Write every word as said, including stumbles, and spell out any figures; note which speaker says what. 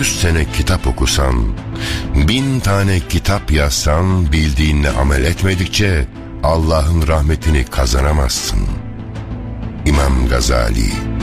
Speaker 1: yüz sene kitap okusan, bin tane kitap yazsan, bildiğinle amel etmedikçe Allah'ın rahmetini kazanamazsın. İmam Gazali.